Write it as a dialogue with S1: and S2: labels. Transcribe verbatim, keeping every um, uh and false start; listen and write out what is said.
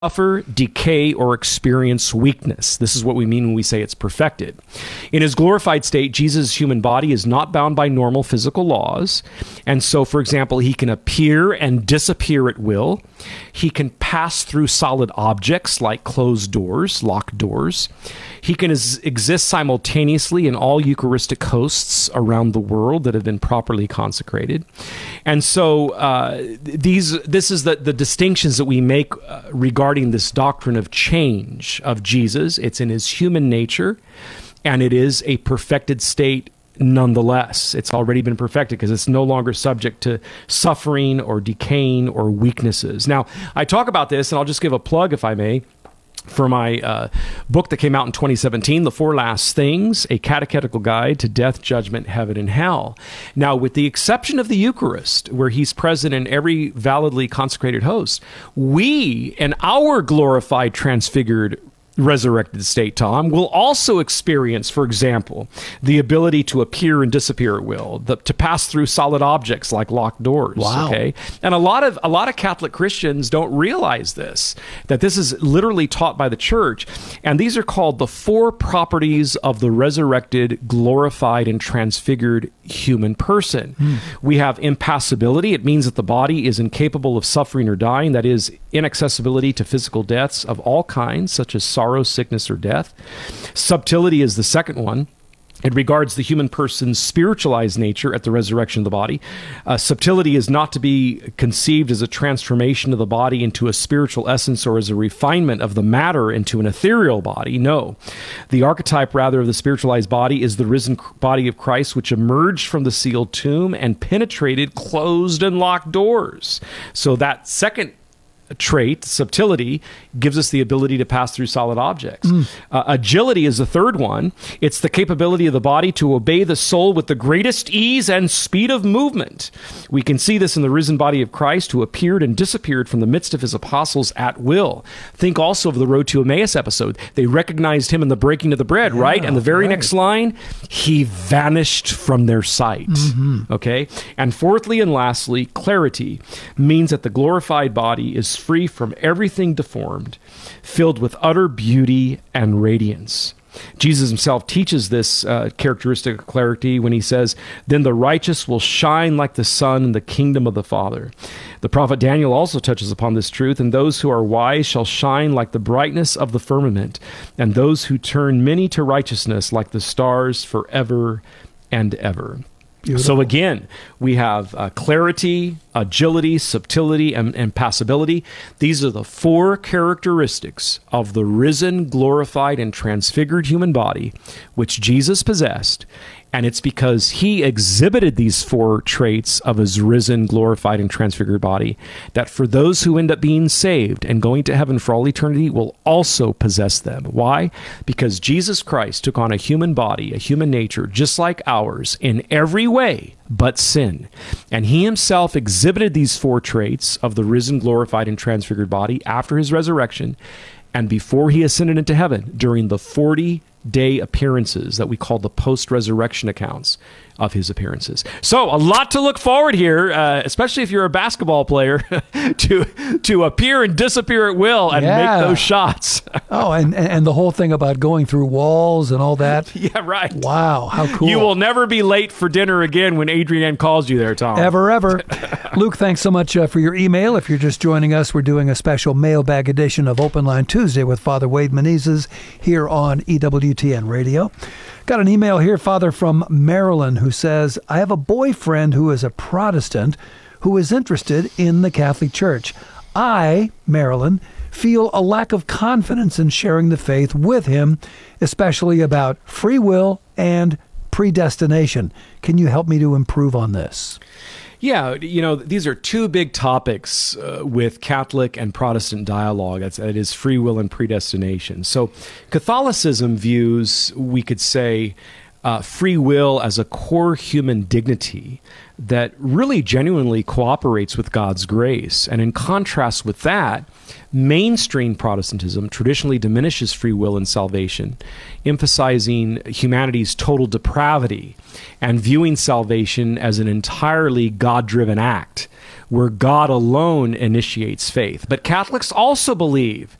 S1: suffer, decay, or experience weakness. This is what we mean when we say it's perfected. In his glorified state, Jesus' human body is not bound by normal physical laws. And so, for example, he can appear and disappear at will. He can pass through solid objects like closed doors, locked doors. He can is- exist simultaneously in all Eucharistic hosts around the world that have been properly consecrated. And so uh, these, this is the, the distinctions that we make uh, regarding this doctrine of change of Jesus. It's in his human nature, and it is a perfected state nonetheless. It's already been perfected because it's no longer subject to suffering or decaying or weaknesses. Now, I talk about this, and I'll just give a plug, if I may, for my uh, book that came out in twenty seventeen, The Four Last Things, A Catechetical Guide to Death, Judgment, Heaven, and Hell. Now, with the exception of the Eucharist, where he's present in every validly consecrated host, we, in our glorified, transfigured, resurrected state, Tom, will also experience, for example, the ability to appear and disappear at will, the, to pass through solid objects like locked doors.
S2: Wow.
S1: Okay, and a lot of a lot of Catholic Christians don't realize this, that this is literally taught by the Church, and these are called the four properties of the resurrected, glorified, and transfigured human person. Hmm. We have impassibility. It means that the body is incapable of suffering or dying. That is, inaccessibility to physical deaths of all kinds, such as sorrow, sickness, or death. Subtility is the second one. It regards the human person's spiritualized nature at the resurrection of the body. Uh, subtility is not to be conceived as a transformation of the body into a spiritual essence or as a refinement of the matter into an ethereal body. No. The archetype, rather, of the spiritualized body is the risen body of Christ, which emerged from the sealed tomb and penetrated closed and locked doors. So that second trait, subtility, gives us the ability to pass through solid objects. Mm. Uh, agility is the third one. It's the capability of the body to obey the soul with the greatest ease and speed of movement. We can see this in the risen body of Christ, who appeared and disappeared from the midst of his apostles at will. Think also of the Road to Emmaus episode. They recognized him in the breaking of the bread, yeah, right? And the very right. next line, he vanished from their sight. Mm-hmm. Okay? And fourthly and lastly, clarity means that the glorified body is free from everything deformed, filled with utter beauty and radiance. Jesus himself teaches this uh, characteristic of clarity when he says, "Then the righteous will shine like the sun in the kingdom of the Father." The prophet Daniel also touches upon this truth, "And those who are wise shall shine like the brightness of the firmament, and those who turn many to righteousness like the stars forever and ever." Beautiful. So again, we have uh, clarity, agility, subtility, and, and passibility. These are the four characteristics of the risen, glorified, and transfigured human body, which Jesus possessed. And it's because he exhibited these four traits of his risen, glorified, and transfigured body that for those who end up being saved and going to heaven for all eternity will also possess them. Why? Because Jesus Christ took on a human body, a human nature, just like ours, in every way but sin. And he himself exhibited these four traits of the risen, glorified, and transfigured body after his resurrection and before he ascended into heaven during the forty day appearances that we call the post-resurrection accounts of his appearances. So a lot to look forward here, uh, especially if you're a basketball player, to to appear and disappear at will and
S2: yeah.
S1: make those shots.
S2: Oh, and, and the whole thing about going through walls and all that.
S1: Yeah, right.
S2: Wow, how cool.
S1: You will never be late for dinner again when Adrienne calls you there, Tom.
S2: Ever, ever. Luke, thanks so much uh, for your email. If you're just joining us, we're doing a special mailbag edition of Open Line Tuesday with Father Wade Menezes here on E W T N Radio. Got an email here, Father, from Marilyn, who says, "I have a boyfriend who is a Protestant who is interested in the Catholic Church. I, Marilyn, feel a lack of confidence in sharing the faith with him, especially about free will and predestination. Can you help me to improve on this?"
S1: Yeah, you know, these are two big topics uh, with Catholic and Protestant dialogue. That's, that is free will and predestination. So Catholicism views, we could say, uh, free will as a core human dignity that really genuinely cooperates with God's grace. And in contrast with that, mainstream Protestantism traditionally diminishes free will and salvation, emphasizing humanity's total depravity and viewing salvation as an entirely God-driven act, where God alone initiates faith. But Catholics also believe